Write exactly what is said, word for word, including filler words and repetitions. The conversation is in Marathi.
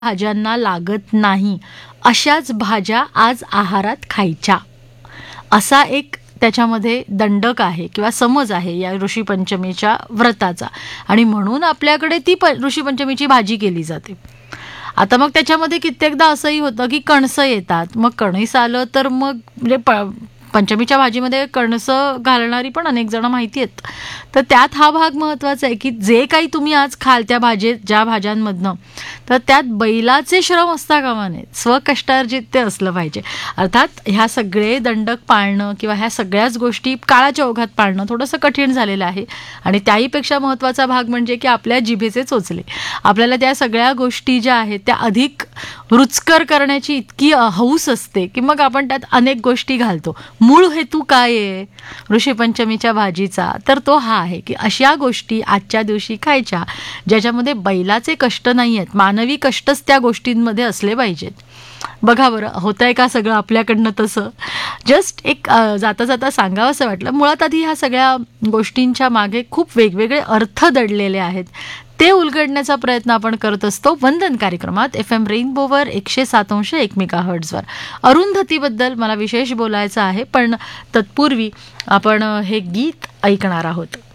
भाज्यांना लागत नाही अशाच भाज्या आज आहारात खायच्या, असा एक त्याच्यामध्ये दंडक आहे किंवा समज आहे या ऋषीपंचमीच्या व्रताचा. आणि म्हणून आपल्याकडे ती प ऋषीपंचमीची भाजी केली जाते. आता मग त्याच्यामध्ये कित्येकदा असंही होतं की कणसं येतात, मग कणीस आलं तर मग म्हणजे प पंचमीच्या भाजीमध्ये कणसं घालणारी पण अनेक जण माहिती आहेत. तर त्यात हा भाग महत्त्वाचा आहे की जे काही तुम्ही आज खाल त्या भाजेत ज्या भाज्यांमधनं, तर त्यात बैलाचे श्रम असता कामा नयेत, स्वकष्टार्जित ते असलं पाहिजे. अर्थात ह्या सगळे दंडक पाळणं किंवा ह्या सगळ्याच गोष्टी काळाच्या ओघात पाळणं थोडंसं कठीण झालेलं आहे. आणि त्याहीपेक्षा महत्त्वाचा भाग म्हणजे की आपल्या जिभेचे चोचले. आपल्याला त्या सगळ्या गोष्टी ज्या आहेत त्या अधिक रुचकर करण्याची इतकी हौस असते की मग आपण त्यात अनेक गोष्टी घालतो. मूळ हेतू काय आहे ऋषीपंचमीच्या भाजीचा? तर तो हा आहे की अशा गोष्टी आजच्या दिवशी खायच्या ज्याच्यामध्ये बैलाचे कष्ट नाही आहेत, मानवी कष्टच त्या गोष्टींमध्ये असले पाहिजेत. बघा बरं, होतंय का सगळं आपल्याकडनं तसं? जस्ट एक जाता जाता सांगावं असं वाटलं. मुळात आधी ह्या सगळ्या गोष्टींच्या मागे खूप वेगवेगळे अर्थ दडलेले आहेत, ते उलगडण्याचा प्रयत्न आपण करत असतो वंदन कार्यक्रमात एफ एम रेनबोवर एकशे सात अंश एक मेगाहर्ट्झवर. अरुंधतीबद्दल मला विशेष बोलायचं आहे, पण तत्पूर्वी आपण हे गीत ऐकणार आहोत.